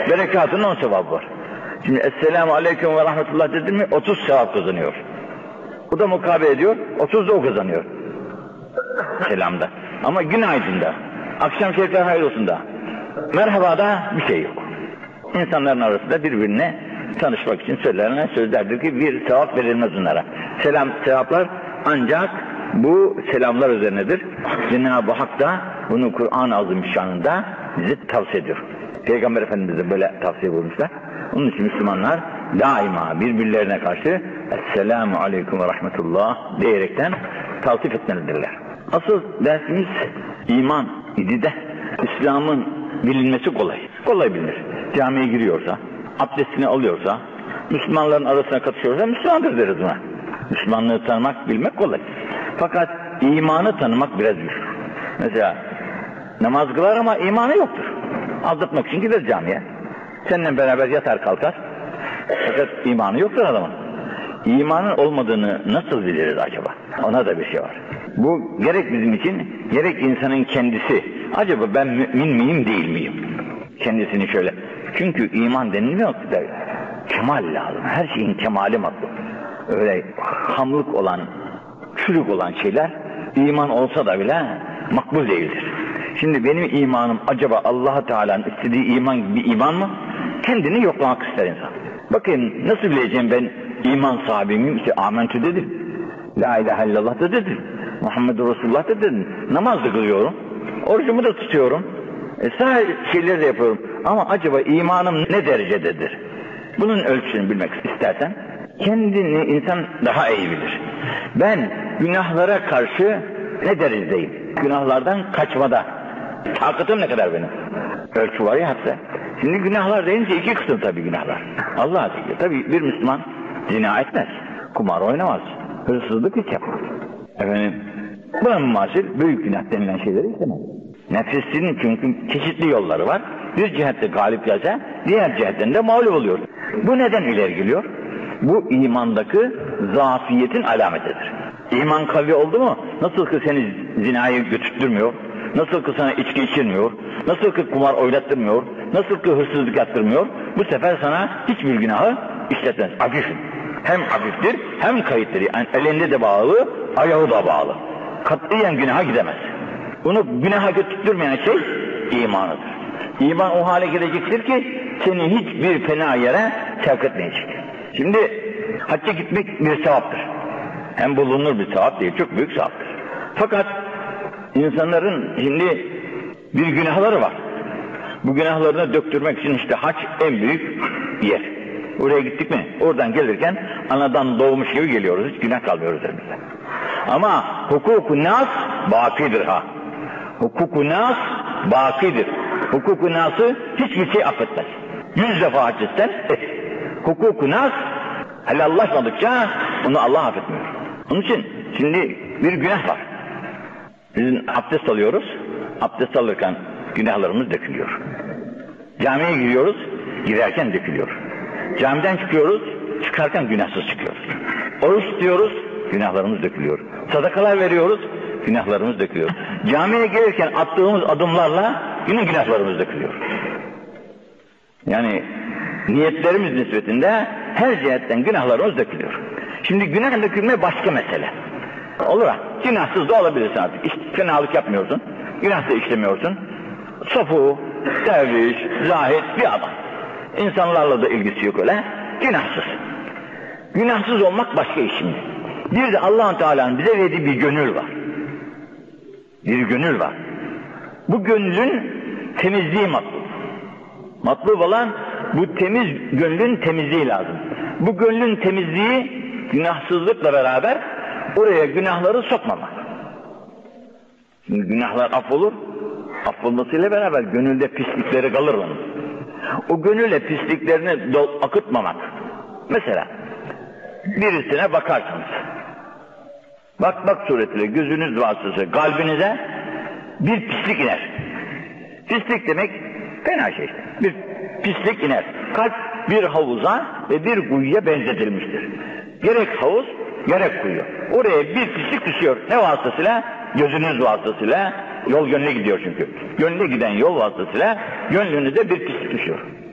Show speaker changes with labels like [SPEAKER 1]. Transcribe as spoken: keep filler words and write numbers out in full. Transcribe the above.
[SPEAKER 1] berekatının on sevabı var. Şimdi Esselamu Aleyküm ve Rahmetullah dedim mi otuz sevap kazanıyor. Bu da mukabele ediyor, otuz da o kazanıyor. Selamda. Ama günaydın'da, akşam şerifler hayırlısında, merhabada bir şey yok. İnsanların arasında birbirine tanışmak için söylenen sözlerdir ki bir sevap verilmez onlara. Selam, sevaplar ancak bu selamlar üzerinedir. Cenab-ı Hak da bunu Kur'an-ı Azimüşşan'ında bize tavsiye ediyor. Peygamber Efendimiz de böyle tavsiye buyurmuşlar. Onun için Müslümanlar daima birbirlerine karşı Esselamu Aleyküm ve Rahmetullah diyerekten taltif etmelidirler. Asıl dersimiz iman idi de İslam'ın bilinmesi kolay. Kolay bilinir. Camiye giriyorsa, abdestini alıyorsa, Müslümanların arasına katışıyorsa Müslümandır deriz buna. Müslümanlığı tanımak, bilmek kolay. Fakat imanı tanımak biraz güç. Mesela namaz kılar ama imanı yoktur. Aldatmak için gider camiye. Seninle beraber yatar kalkar. Fakat imanı yoktur adamın. İmanın olmadığını nasıl biliriz acaba? Ona da bir şey var. Bu gerek bizim için, gerek insanın kendisi. Acaba ben mümin miyim, değil miyim? Kendisini şöyle. Çünkü iman denilmiyor ki de kemal lazım. Her şeyin kemali matlum. Öyle hamlık olan, çürük olan şeyler iman olsa da bile makbul değildir. Şimdi benim imanım acaba Allah Teala'nın istediği iman gibi bir iman mı? Kendini yoklamak ister insan. Bakın nasıl bileceğim ben iman sahibiyim? İşte amentü dedim. La ilahe illallah da dedim. Muhammedur Resulullah da dedim. Namaz da kılıyorum. Orucumu da tutuyorum. E, sağ şeyleri de yapıyorum. Ama acaba imanım ne derecededir? Bunun ölçüsünü bilmek istersen kendini insan daha iyi bilir. Ben günahlara karşı ne derecedeyim? Günahlardan kaçmada. Takatım ne kadar benim? Ölçü var ya hepsi. Şimdi günahlar deyince iki kısım tabii günahlar. Allah diyor. Tabii bir Müslüman zina etmez. Kumar oynamaz. Hırsızlık hiç yapmaz. Efendim, buna mumasil büyük günah denilen şeyleri istemez. Nefsinin çünkü çeşitli yolları var. Bir cihette galip gelse, diğer cihetten de mağlup oluyor. Bu neden ileri geliyor? Bu imandaki zafiyetin alametidir. İman kavi oldu mu, nasıl ki seni zinaya götürtmüyor, nasıl ki sana içki içirmiyor, nasıl ki kumar oynattırmıyor, nasıl ki hırsızlık yaptırmıyor, bu sefer sana hiçbir günahı işletmez. Hafif. Hem hafiftir, hem kayıttır. Yani elinde de bağlı, ayağı da bağlı. Katliyen günaha gidemez. Bunu günaha götürtmeyen şey imanıdır. İman o hale gelecektir ki seni hiçbir fena yere sevk etmeyecek. Şimdi hacca gitmek bir sevaptır. Hem bulunur bir sevap değil, çok büyük sevaptır. Fakat insanların şimdi bir günahları var. Bu günahlarını döktürmek için işte hac en büyük yer. Oraya gittik mi? Oradan gelirken anadan doğmuş gibi geliyoruz. Hiç günah kalmıyoruz elimizde. Ama hukuk-u nas bakidir ha. Hukuk-u nas bakidir. Hukuk-u nası hiçbir şey affetmez. Yüz defa hac etsen et. Hukuk-u nas helallaşmadıkça onu Allah affetmiyor. Onun için şimdi bir günah var. Biz abdest alıyoruz. Abdest alırken günahlarımız dökülüyor. Camiye giriyoruz, girerken dökülüyor. Camiden çıkıyoruz, çıkarken günahsız çıkıyoruz. Oruç tutuyoruz, günahlarımız dökülüyor. Sadakalar veriyoruz, günahlarımız dökülüyor. Camiye gelirken attığımız adımlarla yine günahlarımız dökülüyor. Yani niyetlerimiz nispetinde her cihetten günahlarımız dökülüyor. Şimdi günah dökülme başka mesele. Olur ha, günahsız da olabilirsin artık. İşte, fenalık yapmıyorsun, günah da işlemiyorsun. Sofu, derviş, zahid bir adam. İnsanlarla da ilgisi yok öyle, günahsız. Günahsız olmak başka iş şimdi. Bir de Allah-u Teala'nın bize verdiği bir gönül var. Bir gönül var. Bu gönlün temizliği matlub. Matlub olan bu temiz gönlün temizliği lazım. Bu gönlün temizliği günahsızlıkla beraber oraya günahları sokmamak. Şimdi günahlar affolur, affolmasıyla beraber gönülde pislikleri kalır onun. O gönülle pisliklerini dol, akıtmamak. Mesela birisine bakarsınız. Bakmak suretiyle gözünüz vasıtası kalbinize bir pislik iner. Pislik demek fena şey işte. Bir pislik iner. Kalp bir havuza ve bir kuyuya benzetilmiştir. Gerek havuz, gerek kuyu. Oraya bir pislik düşüyor. Ne vasıtasıyla? Gözünüz vasıtasıyla. Yol gönlüne gidiyor çünkü. Gönlüne giden yol vasıtasıyla gönlünüze bir pislik düşüyor.